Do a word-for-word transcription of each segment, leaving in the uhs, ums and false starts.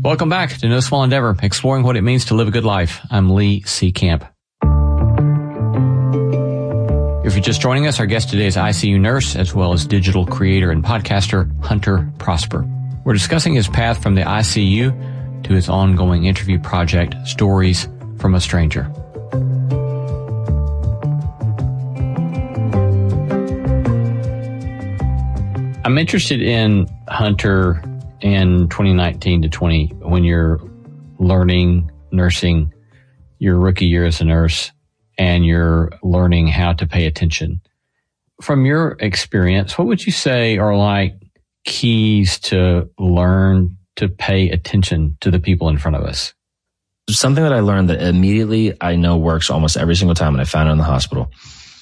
Welcome back to No Small Endeavor, exploring what it means to live a good life. I'm Lee C. Camp. If you're just joining us, our guest today is I C U nurse, as well as digital creator and podcaster, Hunter Prosper. We're discussing his path from the I C U to his ongoing interview project, Stories from a Stranger. I'm interested in, Hunter, in twenty nineteen to twenty, when you're learning nursing, your rookie year as a nurse, and you're learning how to pay attention. From your experience, what would you say are like keys to learn to pay attention to the people in front of us? Something that I learned that immediately I know works almost every single time, and I found it in the hospital,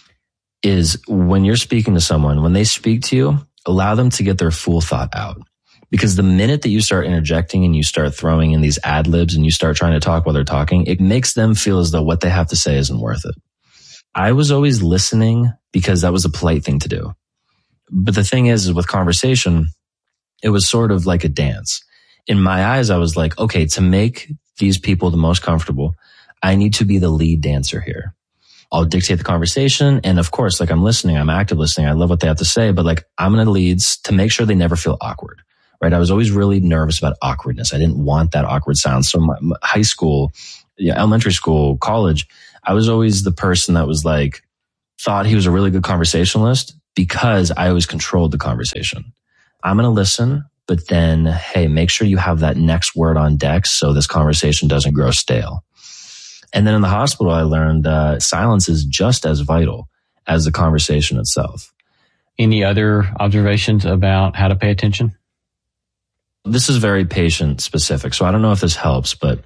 is when you're speaking to someone, when they speak to you, allow them to get their full thought out. Because the minute that you start interjecting and you start throwing in these ad libs and you start trying to talk while they're talking, it makes them feel as though what they have to say isn't worth it. I was always listening because that was a polite thing to do. But the thing is, is with conversation, it was sort of like a dance. In my eyes, I was like, okay, to make these people the most comfortable, I need to be the lead dancer here. I'll dictate the conversation. And of course, like I'm listening, I'm active listening. I love what they have to say, but like I'm going to lead to make sure they never feel awkward. Right. I was always really nervous about awkwardness. I didn't want that awkward sound. So my, my high school, yeah, elementary school, college, I was always the person that was like, thought he was a really good conversationalist because I always controlled the conversation. I'm going to listen, but then, hey, make sure you have that next word on deck so this conversation doesn't grow stale. And then in the hospital, I learned uh, silence is just as vital as the conversation itself. Any other observations about how to pay attention? This is very patient specific, so I don't know if this helps, but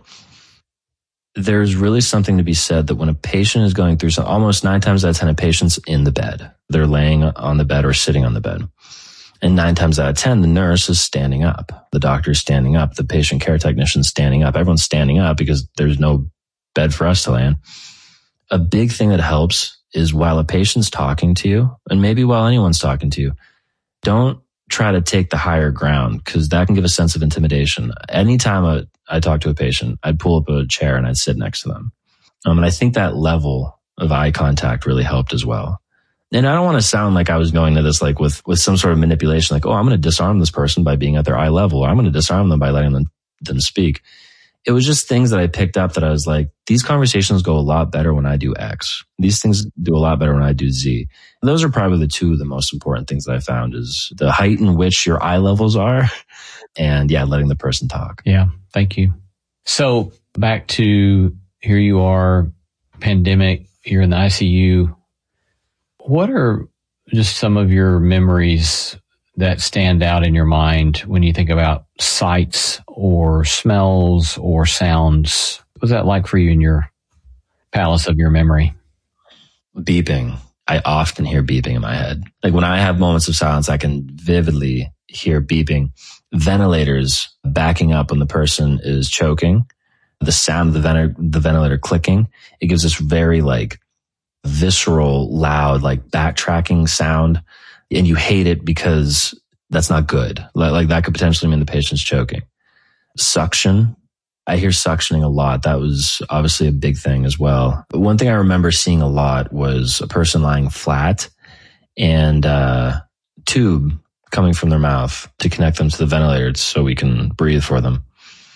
there's really something to be said that when a patient is going through something, almost nine times out of ten, a patient's in the bed. They're laying on the bed or sitting on the bed. And nine times out of ten, the nurse is standing up. The doctor's standing up. The patient care technician's standing up. Everyone's standing up because there's no bed for us to lay in. A big thing that helps is while a patient's talking to you, and maybe while anyone's talking to you, don't try to take the higher ground because that can give a sense of intimidation. Anytime I, I talk to a patient, I'd pull up a chair and I'd sit next to them. Um, and I think that level of eye contact really helped as well. And I don't want to sound like I was going to this like with, with some sort of manipulation, like, oh, I'm going to disarm this person by being at their eye level, or I'm going to disarm them by letting them, them speak. It was just things that I picked up that I was like, these conversations go a lot better when I do X. These things do a lot better when I do Z. And those are probably the two of the most important things that I found is the height in which your eye levels are and yeah, letting the person talk. Yeah. Thank you. So back to here you are, pandemic, you're in the I C U. What are just some of your memories that stand out in your mind when you think about sights or smells or sounds? What's that like for you in your palace of your memory? Beeping. I often hear beeping in my head. Like when I have moments of silence, I can vividly hear beeping. Ventilators backing up when the person is choking. The sound of the, vent- the ventilator clicking. It gives this very like visceral, loud, like backtracking sound. And you hate it because that's not good. Like, like that could potentially mean the patient's choking. Suction. I hear suctioning a lot. That was obviously a big thing as well. But one thing I remember seeing a lot was a person lying flat and a tube coming from their mouth to connect them to the ventilator so we can breathe for them.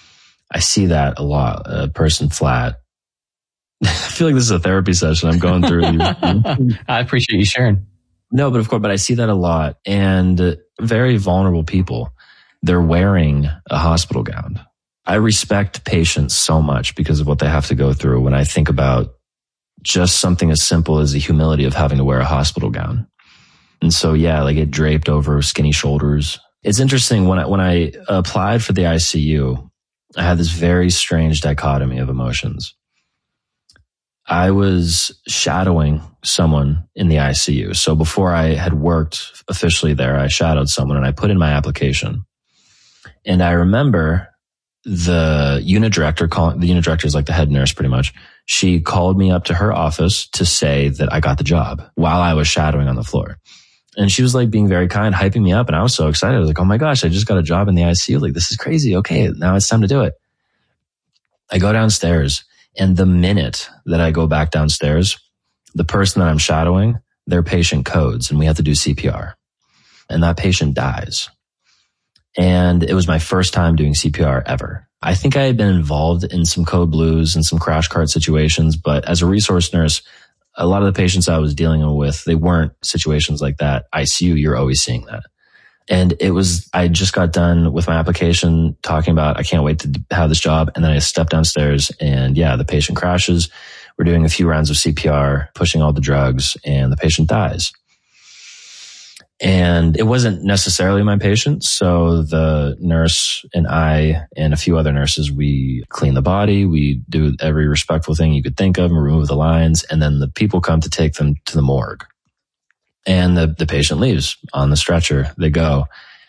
I see that a lot. A person flat. I feel like this is a therapy session. I'm going through. I appreciate you sharing. No, but of course, but I see that a lot. And very vulnerable people, they're wearing a hospital gown. I respect patients so much because of what they have to go through when I think about just something as simple as the humility of having to wear a hospital gown. And so, yeah, like it draped over skinny shoulders. It's interesting when I, when I applied for the I C U, I had this very strange dichotomy of emotions. I was shadowing someone in the I C U. So before I had worked officially there, I shadowed someone and I put in my application. And I remember the unit director, calling, the unit director is like the head nurse pretty much. She called me up to her office to say that I got the job while I was shadowing on the floor. And she was like being very kind, hyping me up. And I was so excited. I was like, oh my gosh, I just got a job in the I C U. Like, this is crazy. Okay, now it's time to do it. I go downstairs, and the minute that I go back downstairs, the person that I'm shadowing, their patient codes, and we have to do C P R. And that patient dies. And it was my first time doing C P R ever. I think I had been involved in some code blues and some crash cart situations, but as a resource nurse, a lot of the patients I was dealing with, they weren't situations like that. I C U, you're always seeing that. And it was, I just got done with my application talking about, I can't wait to have this job. And then I stepped downstairs and yeah, the patient crashes. We're doing a few rounds of C P R, pushing all the drugs, and the patient dies. And it wasn't necessarily my patient. So the nurse and I and a few other nurses, we clean the body. We do every respectful thing you could think of and remove the lines. And then the people come to take them to the morgue. And the, the patient leaves on the stretcher. They go.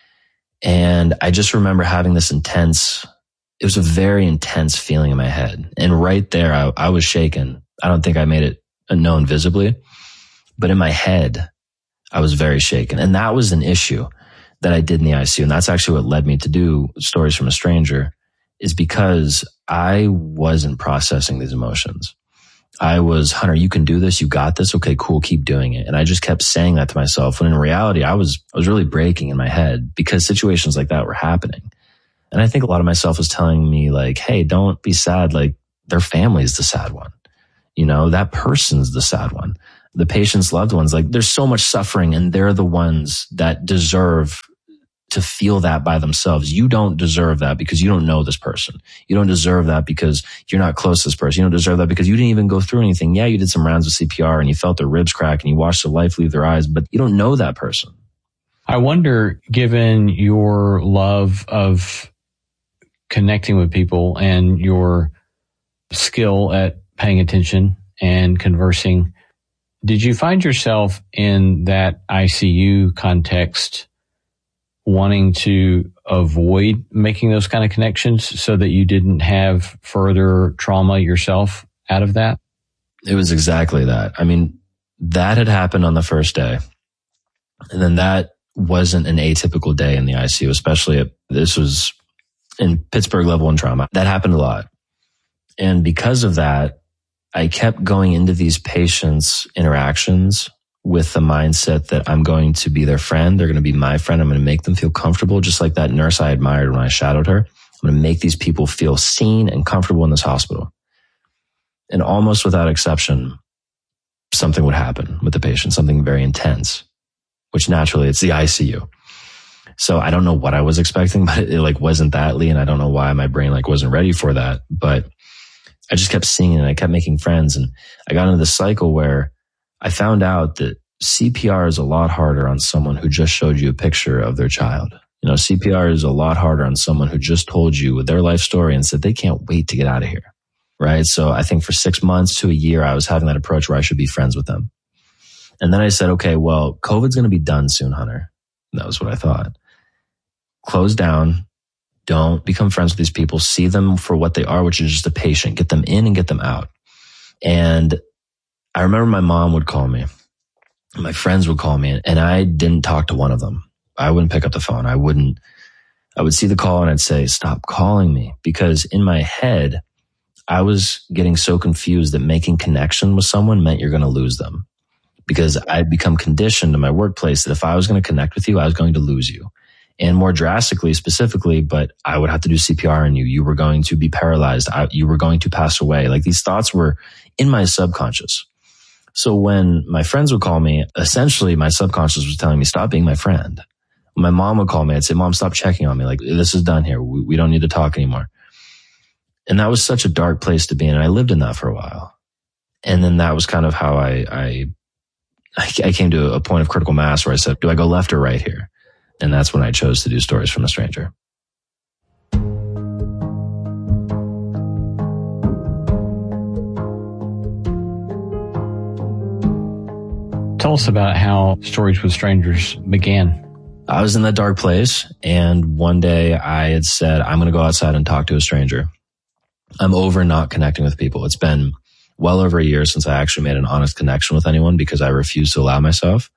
And I just remember having this intense, it was a very intense feeling in my head. And right there, I, I was shaken. I don't think I made it known visibly, but in my head, I was very shaken. And that was an issue that I did in the I C U. And that's actually what led me to do Stories from a Stranger, is because I wasn't processing these emotions. I was, Hunter, you can do this. You got this. Okay, cool. Keep doing it. And I just kept saying that to myself. When in reality, I was, I was really breaking in my head because situations like that were happening. And I think a lot of myself was telling me like, hey, don't be sad. Like, their family's the sad one. You know, that person's the sad one. The patient's loved ones, like there's so much suffering and they're the ones that deserve to feel that by themselves. You don't deserve that because you don't know this person. You don't deserve that because you're not close to this person. You don't deserve that because you didn't even go through anything. Yeah, you did some rounds of C P R and you felt their ribs crack and you watched the life leave their eyes, but you don't know that person. I wonder, given your love of connecting with people and your skill at paying attention and conversing, did you find yourself in that I C U context wanting to avoid making those kind of connections so that you didn't have further trauma yourself out of that? It was exactly that. I mean, that had happened on the first day. And then that wasn't an atypical day in the I C U, especially at, this was in Pittsburgh level one trauma. That happened a lot. And because of that, I kept going into these patients' interactions with the mindset that I'm going to be their friend. They're going to be my friend. I'm going to make them feel comfortable, just like that nurse I admired when I shadowed her. I'm going to make these people feel seen and comfortable in this hospital. And almost without exception, something would happen with the patient, something very intense, which naturally it's the I C U. So I don't know what I was expecting, but it, it like wasn't that, Lee. And I don't know why my brain like wasn't ready for that, but I just kept seeing it and I kept making friends. And I got into this cycle where I found out that C P R is a lot harder on someone who just showed you a picture of their child. You know, C P R is a lot harder on someone who just told you their life story and said they can't wait to get out of here. Right. So I think for six months to a year, I was having that approach where I should be friends with them. And then I said, okay, well, COVID's going to be done soon, Hunter. And that was what I thought. Close down. Don't become friends with these people. See them for what they are, which is just a patient. Get them in and get them out. And I remember my mom would call me. My friends would call me, and I didn't talk to one of them. I wouldn't pick up the phone. I wouldn't. I would see the call and I'd say, stop calling me. Because in my head, I was getting so confused that making connection with someone meant you're going to lose them. Because I'd become conditioned in my workplace that if I was going to connect with you, I was going to lose you. And more drastically, specifically, but I would have to do C P R on you. You were going to be paralyzed. I, you were going to pass away. Like these thoughts were in my subconscious. So when my friends would call me, essentially my subconscious was telling me, stop being my friend. When my mom would call me, I'd say, Mom, stop checking on me. Like, this is done here. We, we don't need to talk anymore. And that was such a dark place to be in. And I lived in that for a while. And then that was kind of how I, I, I came to a point of critical mass where I said, do I go left or right here? And that's when I chose to do Stories from a Stranger. Tell us about how Stories with Strangers began. I was in that dark place, and one day I had said, I'm going to go outside and talk to a stranger. I'm over not connecting with people. It's been well over a year since I actually made an honest connection with anyone because I refused to allow myself.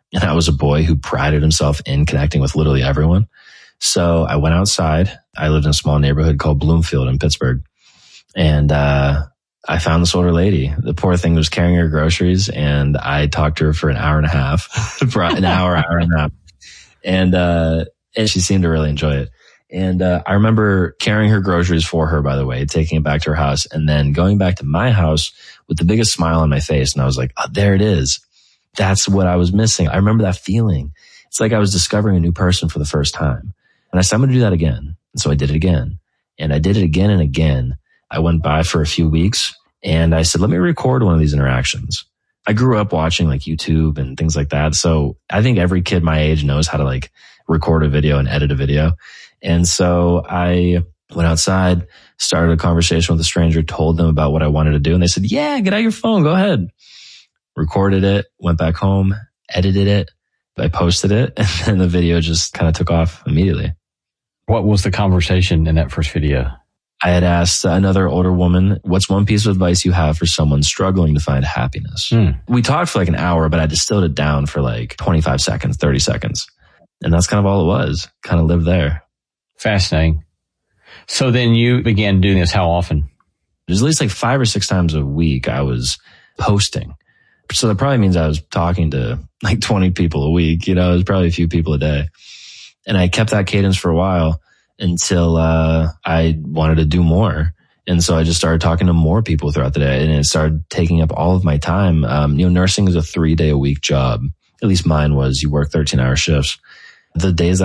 And I was a boy who prided himself in connecting with literally everyone. So I went outside. I lived in a small neighborhood called Bloomfield in Pittsburgh. And uh, I found this older lady. The poor thing was carrying her groceries. And I talked to her for an hour and a half, for an hour, hour and a half. And, uh, and she seemed to really enjoy it. And uh, I remember carrying her groceries for her, by the way, taking it back to her house, and then going back to my house with the biggest smile on my face. And I was like, oh, there it is. That's what I was missing. I remember that feeling. It's like I was discovering a new person for the first time. And I said, I'm going to do that again. And so I did it again. And I did it again and again. I went by for a few weeks and I said, let me record one of these interactions. I grew up watching like YouTube and things like that. So I think every kid my age knows how to like record a video and edit a video. And so I went outside, started a conversation with a stranger, told them about what I wanted to do. And they said, yeah, get out your phone. Go ahead. Recorded it, went back home, edited it. I posted it, and then the video just kind of took off immediately. What was the conversation in that first video? I had asked another older woman, what's one piece of advice you have for someone struggling to find happiness? Hmm. We talked for like an hour, but I distilled it down for like twenty-five seconds, thirty seconds. And that's kind of all it was. Kind of lived there. Fascinating. So then you began doing this how often? There's at least like five or six times a week I was posting. So that probably means I was talking to like twenty people a week. You know, it was probably a few people a day. And I kept that cadence for a while until uh, I wanted to do more. And so I just started talking to more people throughout the day, and it started taking up all of my time. Um, you know, nursing is a three day a week job. At least mine was. You work thirteen hour shifts. The days that